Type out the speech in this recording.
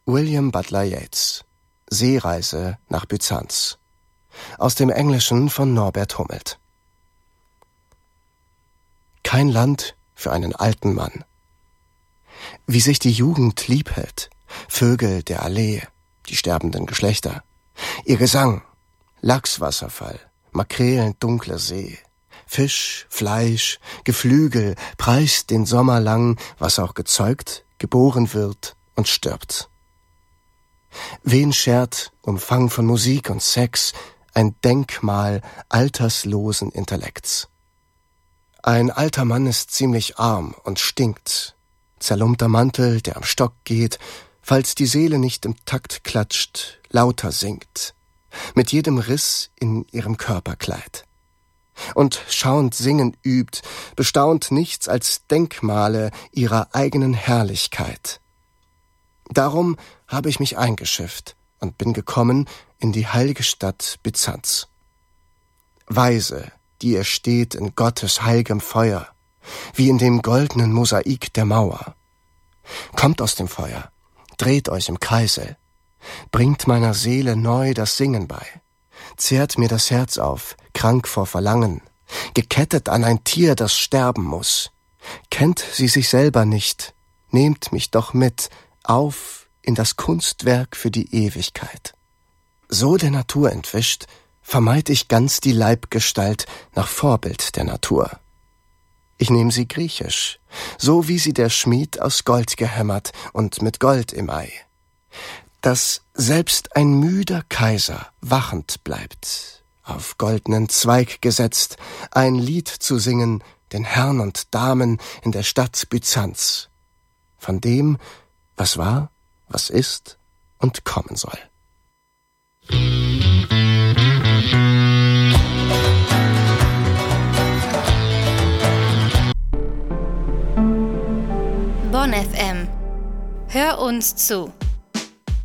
William Butler Yeats. Seereise nach Byzanz. Aus dem Englischen von Norbert Hummelt. Kein Land für einen alten Mann. Wie sich die Jugend lieb hält, Vögel der Allee, die sterbenden Geschlechter, ihr Gesang, Lachswasserfall, Makrelen dunkler See, Fisch, Fleisch, Geflügel, preist den Sommer lang, was auch gezeugt, geboren wird und stirbt. Wen schert, Umfang von Musik und Sex, ein Denkmal alterslosen Intellekts. Ein alter Mann ist ziemlich arm und stinkt, zerlumpter Mantel, der am Stock geht, falls die Seele nicht im Takt klatscht, lauter singt, mit jedem Riss in ihrem Körperkleid. Und schauend singen übt, bestaunt nichts als Denkmale ihrer eigenen Herrlichkeit. Darum habe ich mich eingeschifft und bin gekommen in die heilige Stadt Byzanz. Weise, die ihr steht in Gottes heilgem Feuer, wie in dem goldenen Mosaik der Mauer. Kommt aus dem Feuer, dreht euch im Kreisel, bringt meiner Seele neu das Singen bei, zehrt mir das Herz auf, krank vor Verlangen, gekettet an ein Tier, das sterben muss. Kennt sie sich selber nicht, nehmt mich doch mit, auf in das Kunstwerk für die Ewigkeit. So der Natur entwischt, vermeid ich ganz die Leibgestalt nach Vorbild der Natur. Ich nehm sie griechisch, so wie sie der Schmied aus Gold gehämmert und mit Gold im Ei. Dass selbst ein müder Kaiser wachend bleibt, auf goldenen Zweig gesetzt, ein Lied zu singen, den Herren und Damen in der Stadt Byzanz, von dem, was war, was ist und kommen soll. Bonn FM. Hör uns zu.